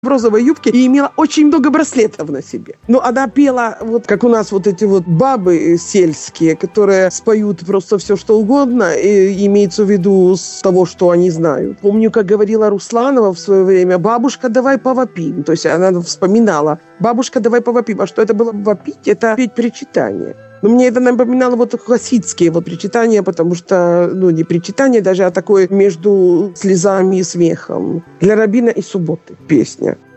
в розовой юбке и имела очень много браслетов на себе. Но она пела, вот как у нас вот эти вот бабы сельские, которые споют просто все, что угодно, и имеется в виду с того, что они знают. Помню, как говорила Русланова в свое время: бабушка, давай повопим. То есть она вспоминала: бабушка, давай повопим. А что это было вопить? Это петь причитание. Но мне это напоминало вот хасидские вот причитания, потому что, не причитание даже, а такое между слезами и смехом. Для Рабина и Субботы песня.